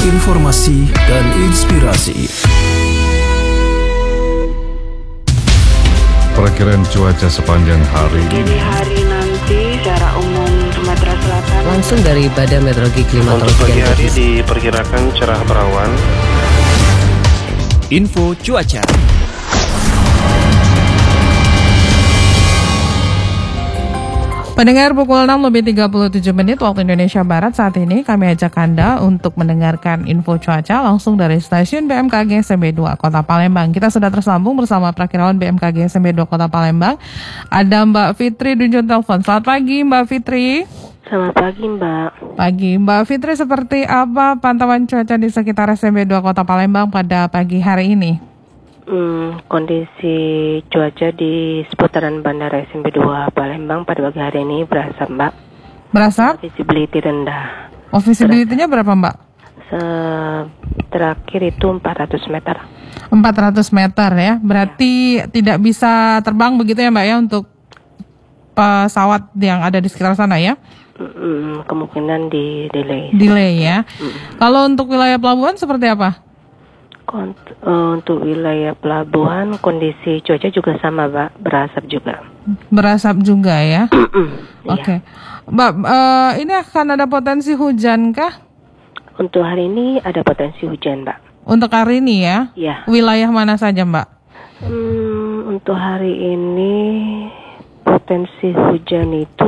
informasi dan inspirasi. Perakiraan cuaca sepanjang hari ini. Jadi hari nanti secara umum Sumatera Selatan langsung dari Badan Meteorologi Klimatologi untuk pagi hari diperkirakan cerah berawan. Info cuaca. Pendengar, pukul 6:37 waktu Indonesia Barat saat ini kami ajak Anda untuk mendengarkan info cuaca langsung dari stasiun BMKG SMB2 Kota Palembang. Kita sudah tersambung bersama perakiraan BMKG SMB2 Kota Palembang. Ada Mbak Fitri di ujung telepon. Selamat pagi Mbak Fitri. Selamat pagi Mbak. Pagi Mbak Fitri, seperti apa pantauan cuaca di sekitar SMB2 Kota Palembang pada pagi hari ini? Kondisi cuaca di seputaran Bandara SMB2 Palembang pada pagi hari ini berasap Mbak. Berasap? Visibility rendah. Oh, visibility-nya berapa Mbak? Terakhir itu 400 meter. 400 meter ya, berarti tidak bisa terbang begitu ya Mbak ya untuk pesawat yang ada di sekitar sana ya? Kemungkinan di delay. Delay ya. Kalau untuk wilayah pelabuhan seperti apa? Untuk wilayah pelabuhan kondisi cuaca juga sama Mbak, berasap juga. Berasap juga ya? Oke. Iya. Mbak, ini akan ada potensi hujan kah? Untuk hari ini ada potensi hujan Mbak. Untuk hari ini ya? Iya. Wilayah mana saja Mbak? Untuk hari ini potensi hujan itu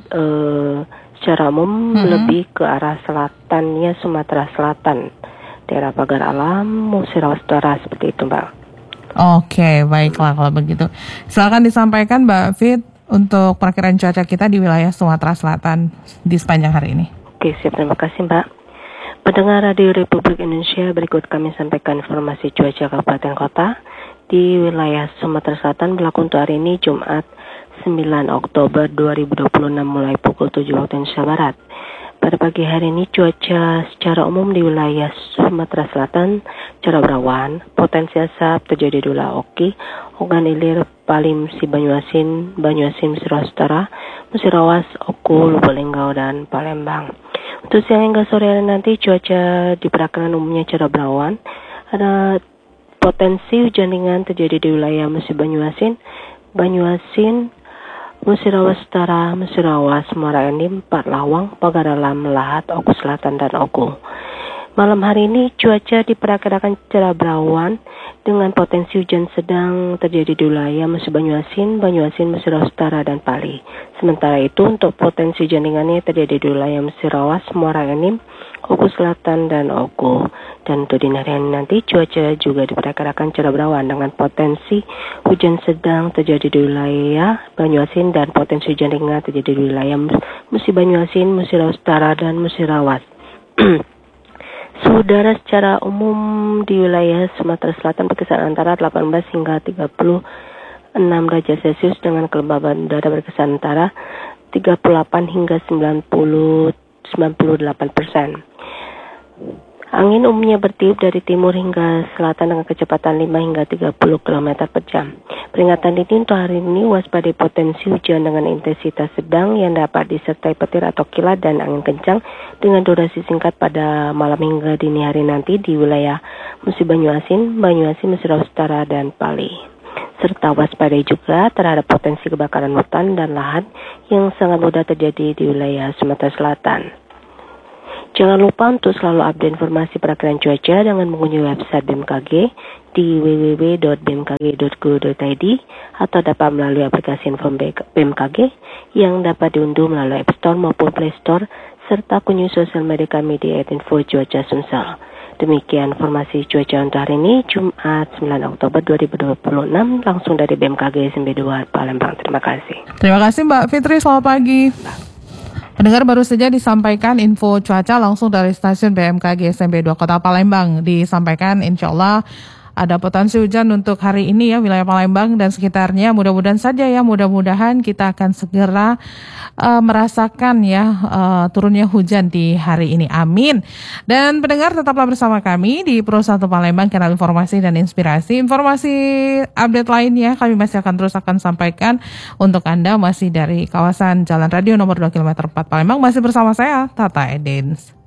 secara umum lebih ke arah selatannya Sumatera Selatan, daerah Pagar Alam, Musirawas Utara, seperti itu Mbak. Oke, baiklah kalau begitu. Silakan disampaikan Mbak Fit untuk perakiraan cuaca kita di wilayah Sumatera Selatan di sepanjang hari ini. Oke, siap, terima kasih Mbak. Pendengar Radio Republik Indonesia, berikut kami sampaikan informasi cuaca kabupaten kota di wilayah Sumatera Selatan berlaku untuk hari ini Jumat 9 Oktober 2026 mulai pukul 7 waktu Indonesia Barat. Pada pagi hari ini cuaca secara umum di wilayah Sumatera Selatan cerah berawan, potensi asap terjadi di Wilayah Oki, Ogan Ilir, Palim, Banyuasin, Musirawas Utara, Musirawas, Oku, Lubuk-Linggau, dan Palembang. Untuk siang hingga sore hari nanti cuaca diperkirakan umumnya cerah berawan, ada potensi hujan ringan terjadi di wilayah Banyuasin, Musirawas Utara, Musirawas, Muara Enim, Pak Lawang, Pagar Alam, Lahat, Oku Selatan, dan Oku. Malam hari ini cuaca diperkirakan cerah berawan dengan potensi hujan sedang terjadi di wilayah Banyuasin, Musirawas Utara, dan Pali. Sementara itu untuk potensi hujan ringannya terjadi di wilayah Musirawas, Muara Enim, Oku Selatan, dan Oku. Dan untuk dini hari nanti cuaca juga diperkirakan cerah berawan dengan potensi hujan sedang terjadi di wilayah Banyuasin dan potensi hujan ringan terjadi di wilayah Banyuasin, Musirawas Utara, dan Musirawas. Suhu udara secara umum di wilayah Sumatera Selatan berkisar antara 18 hingga 36 derajat Celcius dengan kelembaban udara berkisar antara 38 hingga 98%. Angin umumnya bertiup dari timur hingga selatan dengan kecepatan 5 hingga 30 km per jam. Peringatan dini untuk hari ini waspadai potensi hujan dengan intensitas sedang yang dapat disertai petir atau kilat dan angin kencang dengan durasi singkat pada malam hingga dini hari nanti di wilayah Banyuasin, Musirawas Utara, dan Pali. Serta waspadai juga terhadap potensi kebakaran hutan dan lahan yang sangat mudah terjadi di wilayah Sumatera Selatan. Jangan lupa untuk selalu update informasi perakiraan cuaca dengan mengunjungi website BMKG di www.bmkg.go.id atau dapat melalui aplikasi Info BMKG yang dapat diunduh melalui App Store maupun Play Store serta kunjungi sosial media kami di @info_cuaca_sumsel. Demikian informasi cuaca untuk hari ini Jumat 9 Oktober 2026 langsung dari BMKG SMB2 Palembang. Terima kasih. Terima kasih Mbak Fitri, selamat pagi. Pendengar, baru saja disampaikan info cuaca langsung dari stasiun BMKG SMB2 Kota Palembang. Disampaikan insya Allah ada potensi hujan untuk hari ini ya, wilayah Palembang dan sekitarnya. Mudah-mudahan saja ya, mudah-mudahan kita akan segera merasakan ya turunnya hujan di hari ini. Amin. Dan pendengar, tetaplah bersama kami di Pro 1 Palembang, kanal informasi dan inspirasi. Informasi update lainnya kami masih akan terus sampaikan untuk Anda masih dari kawasan Jalan Radio nomor 2 km 4 Palembang. Masih bersama saya, Tata Edens.